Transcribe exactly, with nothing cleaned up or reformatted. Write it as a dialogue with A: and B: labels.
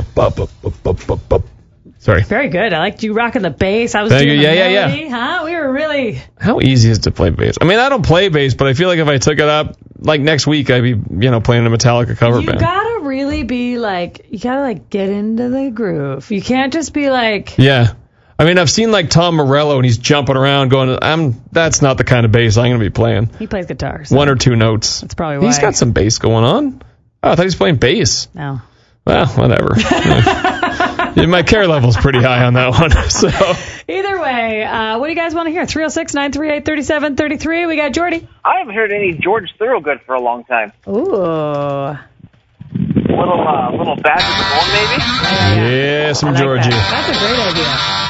A: Sorry.
B: Very good. I liked you rocking the bass. I was
A: Thank
B: doing
A: you.
B: the
A: Yeah, yeah,
B: melody.
A: yeah.
B: Huh? We were really...
A: How easy is it to play bass? I mean, I don't play bass, but I feel like if I took it up, like next week, I'd be, you know, playing a Metallica cover
B: You
A: band.
B: gotta really be like, you gotta like get into the groove. You can't just be like...
A: Yeah. I mean, I've seen like Tom Morello, and he's jumping around going, I'm. That's not the kind of bass I'm going to be playing.
B: He plays guitar. So
A: One or two notes.
B: that's probably why.
A: He's got some bass going on. Oh, I thought he was playing bass.
B: No.
A: Well, whatever. Yeah, my care level's pretty high on that one. So
B: Either way, uh, what do you guys want to hear? three oh six, nine three eight, three seven three three. We got Jordy.
C: I haven't heard any George Thorogood for a long time.
B: Ooh.
C: Little, uh, little Bad to the Bone, maybe?
B: Yeah, yeah, yeah.
A: yeah, some
B: I like
A: Georgie.
B: that. That's a great idea.